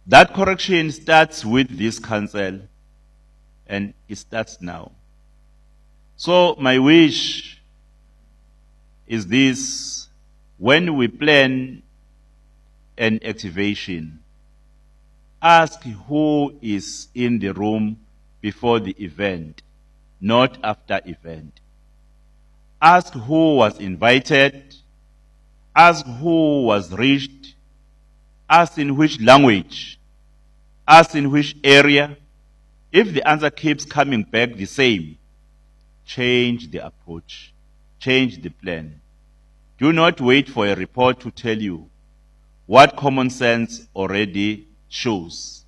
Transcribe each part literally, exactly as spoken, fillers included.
That correction starts with this council, and it starts now. So my wish is this: when we plan an activation, ask who is in the room before the event, not after event. Ask who was invited, ask who was reached, ask in which language, ask in which area. If the answer keeps coming back the same, change the approach, change the plan. Do not wait for a report to tell you what common sense already shows.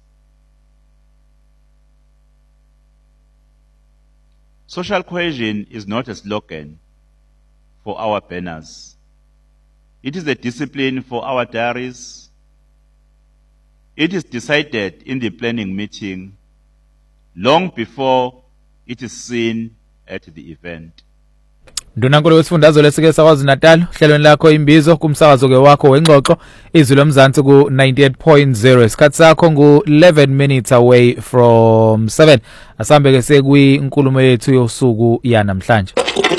Social cohesion is not a slogan for our banners. It is a discipline for our diaries. It is decided in the planning meeting long before it is seen at the event. Ndunankulu wesifundazwe lesike saKwaZulu-Natal, hlelweni lakho imbizo kumsakazo ke wakho wengxoxo izwi lomzansi ku ninety-eight point zero. Isikhathi sakho ngu eleven minutes away from seven. Asambe ke sekuyinkulumo yethu yosuku yanamhlanje.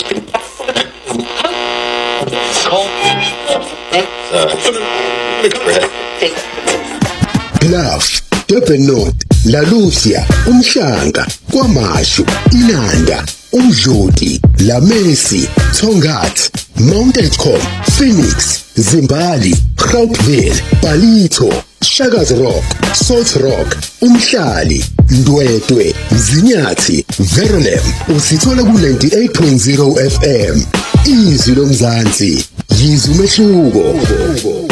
Bluff, Durban North, La Lucia, Umhlanga, KwaMashu, Inanda, Umdloti, La Messi, Tongat, Mount Edgecombe, Phoenix, Zimbali, Gauteville, Palito, Shaga's Rock, Salt Rock, Umhlali, Ndwedwe, Mzinyathi, Verulam, usithola ku ninety-eight point zero F M. Izwi lomzansi, yizwi umehluko.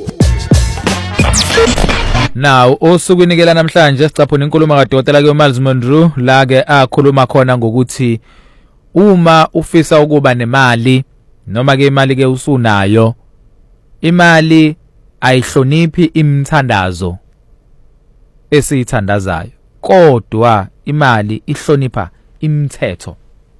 Now osuku inikela namhlanje sicaphuna inkulumo kaDokotela ke Miles Monroe la ke akhuluma khona ngokuthi uma ufisa ukuba nemali noma ke imali ke usunayo, imali ayihloniphi imithandazo esiyithandazayo, kodwa imali ihlonipha imithetho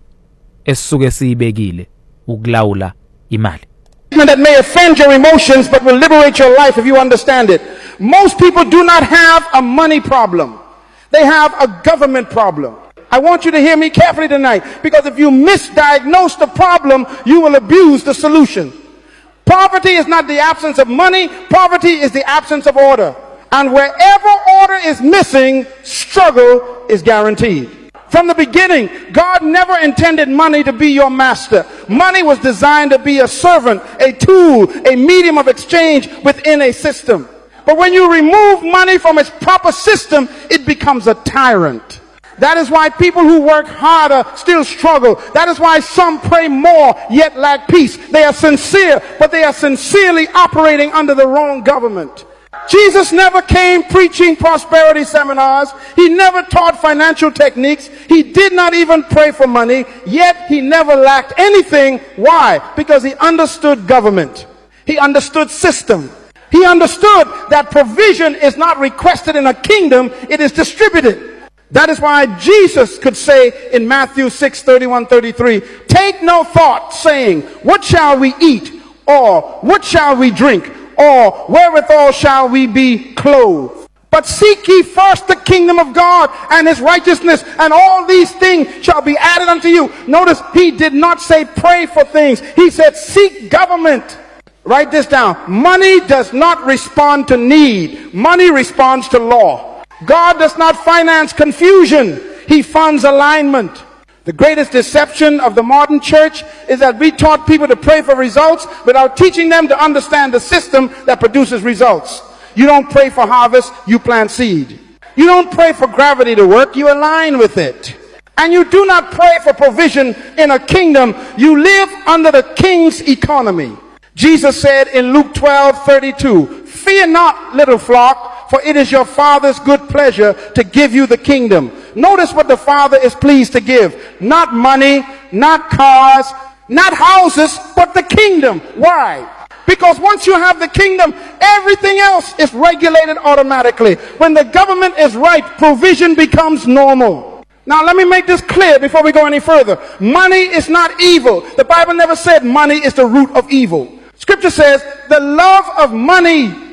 esisuke siyibekile ukulawula imali. That may offend your emotions but will liberate your life if you understand it. Most people do not have a money problem. They have a government problem. I want you to hear me carefully tonight, because if you misdiagnose the problem, you will abuse the solution. Poverty is not the absence of money. Poverty is the absence of order. And wherever order is missing, struggle is guaranteed. From the beginning, God never intended money to be your master. Money was designed to be a servant, a tool, a medium of exchange within a system. But when you remove money from its proper system, it becomes a tyrant. That is why people who work harder still struggle. That is why some pray more yet lack peace. They are sincere, but they are sincerely operating under the wrong government. Jesus never came preaching prosperity seminars. He never taught financial techniques. He did not even pray for money, yet he never lacked anything. Why? Because he understood government. He understood system. He understood that provision is not requested in a kingdom, it is distributed. That is why Jesus could say in Matthew six, thirty-one, thirty-three, take no thought, saying, what shall we eat? Or what shall we drink? Or wherewithal shall we be clothed? But seek ye first the kingdom of God and his righteousness, and all these things shall be added unto you. Notice he did not say pray for things. He said seek government. Write this down. Money does not respond to need. Money responds to law. God does not finance confusion. He funds alignment. The greatest deception of the modern church is that we taught people to pray for results without teaching them to understand the system that produces results. You don't pray for harvest, you plant seed. You don't pray for gravity to work, you align with it. And you do not pray for provision in a kingdom, you live under the king's economy. Jesus said in Luke twelve, thirty-two, fear not, little flock, for it is your Father's good pleasure to give you the kingdom. Notice what the Father is pleased to give. Not money, not cars, not houses, but the kingdom. Why? Because once you have the kingdom, everything else is regulated automatically. When the government is right, provision becomes normal. Now let me make this clear before we go any further. Money is not evil. The Bible never said money is the root of evil. Scripture says the love of money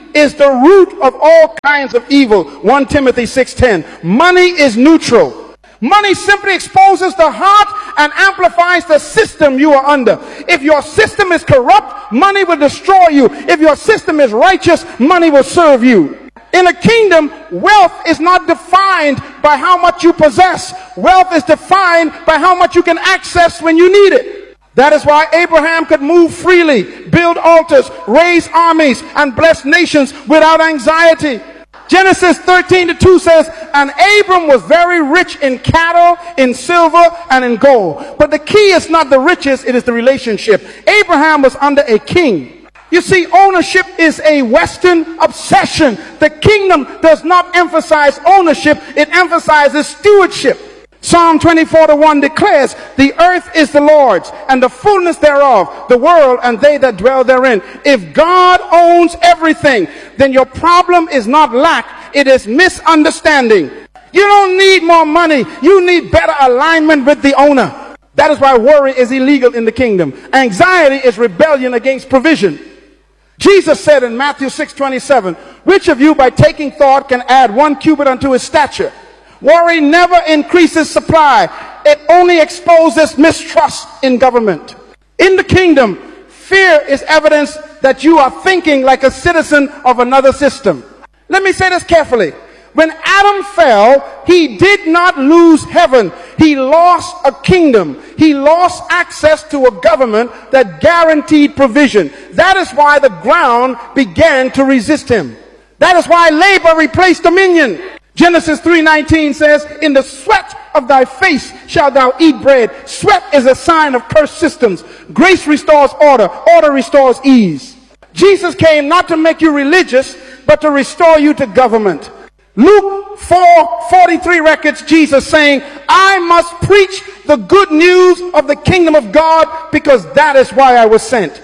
is the root of all kinds of evil. First Timothy six ten. Money is neutral. Money simply exposes the heart and amplifies the system you are under. If your system is corrupt, money will destroy you. If your system is righteous, money will serve you. In a kingdom, wealth is not defined by how much you possess. Wealth is defined by how much you can access when you need it. That is why Abraham could move freely, build altars, raise armies, and bless nations without anxiety. Genesis thirteen to two says, and Abram was very rich in cattle, in silver, and in gold. But the key is not the riches, it is the relationship. Abraham was under a king. You see, ownership is a Western obsession. The kingdom does not emphasize ownership, it emphasizes stewardship. Psalm twenty-four to one declares, the earth is the Lord's, and the fullness thereof, the world and they that dwell therein. If God owns everything, then your problem is not lack, it is misunderstanding. You don't need more money, you need better alignment with the owner. That is why worry is illegal in the kingdom. Anxiety is rebellion against provision. Jesus said in Matthew six twenty-seven, which of you by taking thought can add one cubit unto his stature? Worry never increases supply. It only exposes mistrust in government. In the kingdom, fear is evidence that you are thinking like a citizen of another system. Let me say this carefully. When Adam fell, he did not lose heaven. He lost a kingdom. He lost access to a government that guaranteed provision. That is why the ground began to resist him. That is why labor replaced dominion. Genesis three nineteen says, in the sweat of thy face shalt thou eat bread. Sweat is a sign of cursed systems. Grace restores order. Order restores ease. Jesus came not to make you religious, but to restore you to government. Luke four forty-three records Jesus saying, I must preach the good news of the kingdom of God because that is why I was sent.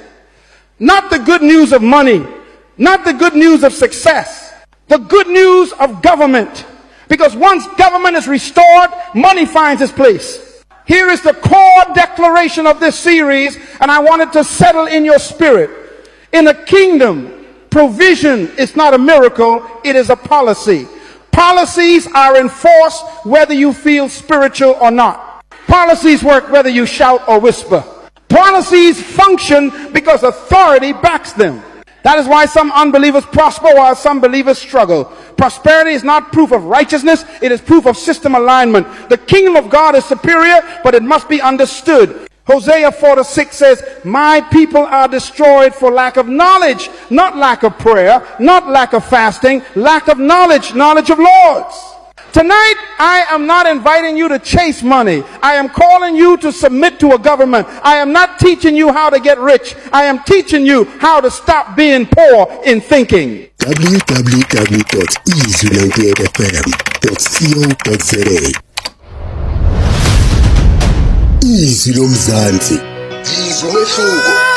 Not the good news of money, not the good news of success. The good news of government. Because once government is restored, money finds its place. Here is the core declaration of this series, and I want it to settle in your spirit. In a kingdom, provision is not a miracle, it is a policy. Policies are enforced whether you feel spiritual or not. Policies work whether you shout or whisper. Policies function because authority backs them. That is why some unbelievers prosper while some believers struggle. Prosperity is not proof of righteousness, it is proof of system alignment. The kingdom of God is superior, but it must be understood. Hosea four to six says, my people are destroyed for lack of knowledge, not lack of prayer, not lack of fasting, lack of knowledge, knowledge of Lord's. Tonight, I am not inviting you to chase money. I am calling you to submit to a government. I am not teaching you how to get rich. I am teaching you how to stop being poor in thinking. w w w dot ease united f m dot co dot z a Izwi lomzansi. Izwi umehluko.